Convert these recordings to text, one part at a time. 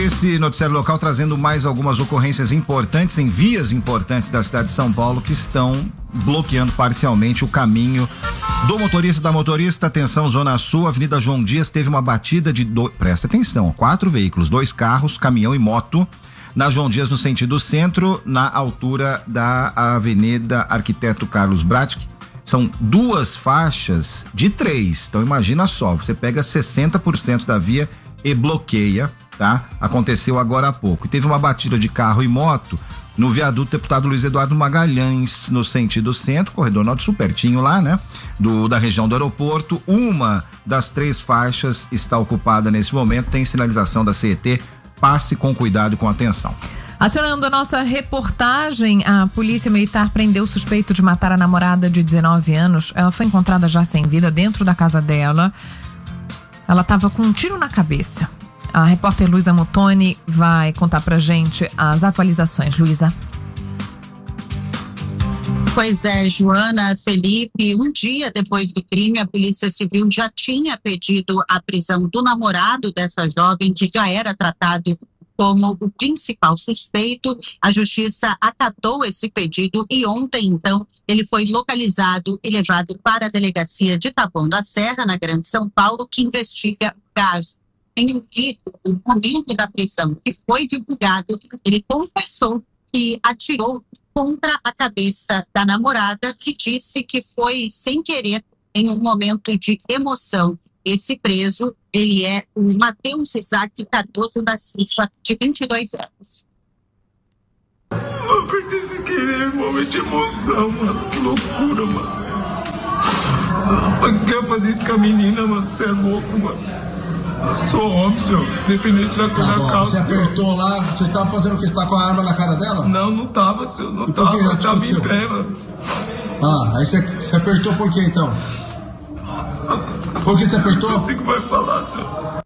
esse noticiário local trazendo mais algumas ocorrências importantes em vias importantes da cidade de São Paulo que estão bloqueando parcialmente o caminho do motorista, da motorista. Atenção, Zona Sul, Avenida João Dias teve uma batida de presta atenção, 4 veículos, 2 carros, caminhão e moto, na João Dias no sentido centro, na altura da Avenida Arquiteto Carlos Bratic. São 2 faixas de 3, então imagina só, você pega 60% da via e bloqueia, tá? Aconteceu agora há pouco. E teve uma batida de carro e moto no viaduto Deputado Luiz Eduardo Magalhães, no sentido centro, corredor norte-sul, pertinho lá, né? Da região do aeroporto. Uma das 3 faixas está ocupada nesse momento, tem sinalização da CET, passe com cuidado e com atenção. Acionando a nossa reportagem, a polícia militar prendeu o suspeito de matar a namorada de 19 anos. Ela foi encontrada já sem vida dentro da casa dela. Ela estava com um tiro na cabeça. A repórter Luísa Muttoni vai contar pra gente as atualizações. Luísa. Pois é, Joana, Felipe, um dia depois do crime, a Polícia Civil já tinha pedido a prisão do namorado dessa jovem, que já era tratado como o principal suspeito. A Justiça acatou esse pedido e ontem, então, ele foi localizado e levado para a delegacia de Taboão da Serra, na Grande São Paulo, que investiga o caso. Em um vídeo, no momento da prisão que foi divulgado, ele confessou que atirou contra a cabeça da namorada, que disse que foi sem querer, em um momento de emoção. Esse preso, ele é o Matheus Isaac Cardoso da Silva, de 22 anos. Eu apertei sem querer, um momento de emoção, mano. Que loucura, mano. Eu quero fazer isso com a menina, mano. Você é louco, mano. Eu sou homem, senhor. Independente da cor da calça. Você apertou lá, você estava fazendo o que? Você estava com a arma na cara dela? Não, não tava, senhor. Não tava. Eu tava em pé, mano. Ah, aí você apertou por quê, então? Nossa. Por que você apertou? Não consigo mais falar, senhor.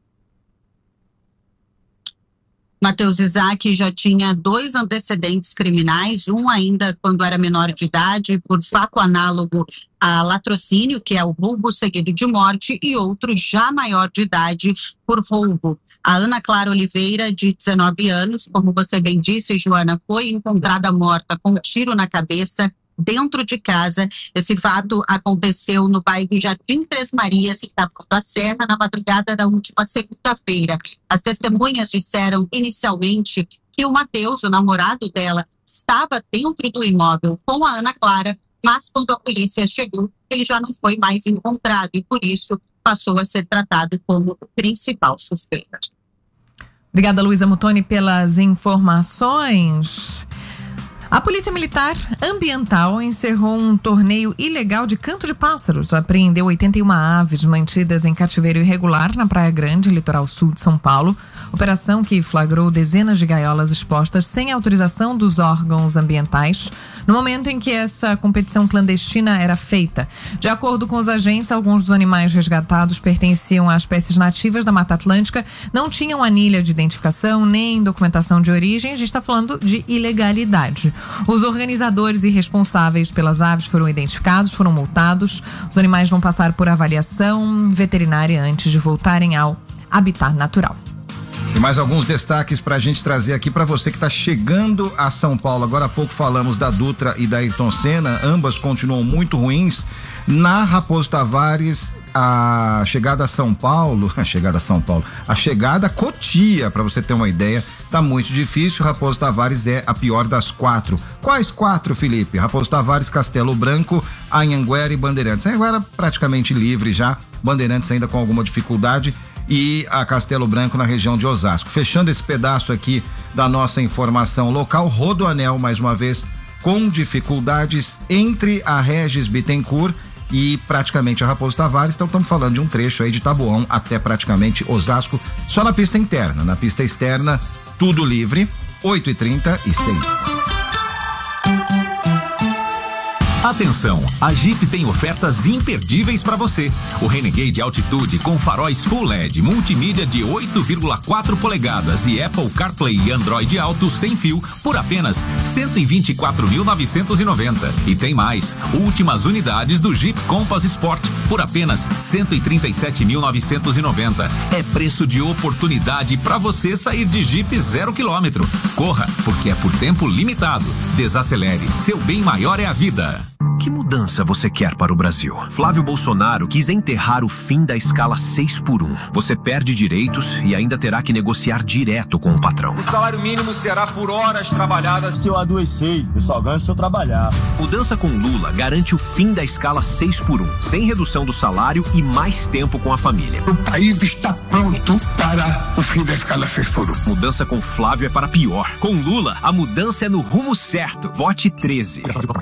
Matheus Isaac já tinha 2 antecedentes criminais, um ainda quando era menor de idade, por fato análogo a latrocínio, que é o roubo seguido de morte, e outro já maior de idade por roubo. A Ana Clara Oliveira, de 19 anos, como você bem disse, Joana, foi encontrada morta com um tiro na cabeça dentro de casa. Esse fato aconteceu no bairro Jardim Três Marias, em Taboão da Serra, na madrugada da última segunda-feira. As testemunhas disseram inicialmente que o Matheus, o namorado dela, estava dentro do imóvel com a Ana Clara, mas quando a polícia chegou, ele já não foi mais encontrado e, por isso, passou a ser tratado como o principal suspeito. Obrigada, Luísa Muttoni, pelas informações. A Polícia Militar Ambiental encerrou um torneio ilegal de canto de pássaros. Apreendeu 81 aves mantidas em cativeiro irregular na Praia Grande, litoral sul de São Paulo. Operação que flagrou dezenas de gaiolas expostas sem autorização dos órgãos ambientais no momento em que essa competição clandestina era feita. De acordo com os agentes, alguns dos animais resgatados pertenciam a espécies nativas da Mata Atlântica, não tinham anilha de identificação nem documentação de origem. A gente está falando de ilegalidade. Os organizadores e responsáveis pelas aves foram identificados, foram multados. Os animais vão passar por avaliação veterinária antes de voltarem ao habitat natural. E mais alguns destaques para a gente trazer aqui para você que está chegando a São Paulo. Agora há pouco falamos da Dutra e da Ayrton Senna, ambas continuam muito ruins. Na Raposo Tavares, a chegada a Cotia, para você ter uma ideia, tá muito difícil. Raposo Tavares é a pior das 4. Quais 4, Felipe? Raposo Tavares, Castelo Branco, Anhanguera e Bandeirantes. Anhanguera praticamente livre já, Bandeirantes ainda com alguma dificuldade, e a Castelo Branco na região de Osasco. Fechando esse pedaço aqui da nossa informação local, Rodoanel, mais uma vez, com dificuldades entre a Regis Bittencourt e praticamente a Raposo Tavares. Então estamos falando de um trecho aí de Taboão até praticamente Osasco, só na pista interna. Na pista externa, tudo livre. 8h36. Atenção, a Jeep tem ofertas imperdíveis para você. O Renegade Altitude com faróis Full LED, multimídia de 8,4 polegadas e Apple CarPlay e Android Auto sem fio por apenas R$124.990. E tem mais, últimas unidades do Jeep Compass Sport por apenas R$137.990. É preço de oportunidade para você sair de Jeep 0 km. Corra, porque é por tempo limitado. Desacelere, seu bem maior é a vida. Que mudança você quer para o Brasil? Flávio Bolsonaro quis enterrar o fim da escala 6x1. Você perde direitos e ainda terá que negociar direto com o patrão. O salário mínimo será por horas trabalhadas. Se eu adoecer, eu só ganho se eu trabalhar. Mudança com Lula garante o fim da escala 6x1, sem redução do salário e mais tempo com a família. O país está pronto para o fim da escala 6x1. Mudança com Flávio é para pior. Com Lula, a mudança é no rumo certo. Vote 13.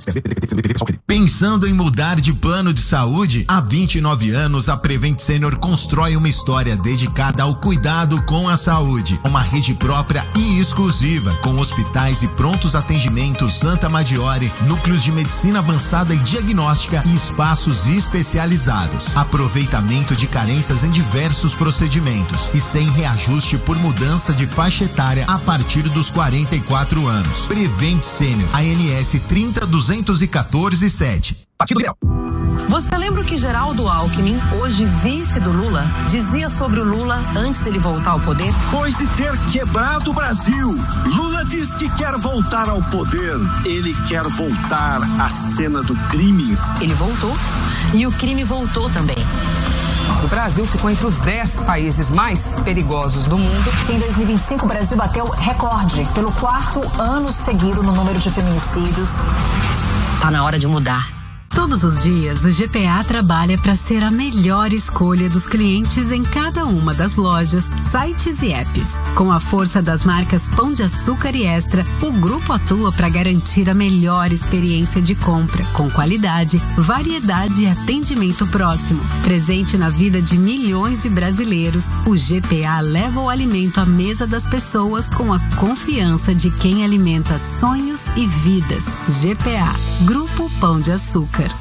Pensando em mudar de plano de saúde? Há 29 anos, a Prevent Senior constrói uma história dedicada ao cuidado com a saúde. Uma rede própria e exclusiva, com hospitais e prontos atendimentos Santa Maggiore, núcleos de medicina avançada e diagnóstica e espaços especializados. Aproveitamento de carências em diversos procedimentos e sem reajuste por mudança de faixa etária a partir dos 44 anos. Prevent Senior, ANS 30214-7. Partido Liberal. Você lembra o que Geraldo Alckmin, hoje vice do Lula, dizia sobre o Lula antes dele voltar ao poder? Depois de ter quebrado o Brasil, Lula diz que quer voltar ao poder. Ele quer voltar à cena do crime. Ele voltou e o crime voltou também. O Brasil ficou entre os 10 países mais perigosos do mundo. Em 2025, o Brasil bateu recorde pelo 4º ano seguido no número de feminicídios. Tá na hora de mudar. Todos os dias, o GPA trabalha para ser a melhor escolha dos clientes em cada uma das lojas, sites e apps. Com a força das marcas Pão de Açúcar e Extra, o grupo atua para garantir a melhor experiência de compra, com qualidade, variedade e atendimento próximo. Presente na vida de milhões de brasileiros, o GPA leva o alimento à mesa das pessoas com a confiança de quem alimenta sonhos e vidas. GPA, Grupo Pão de Açúcar.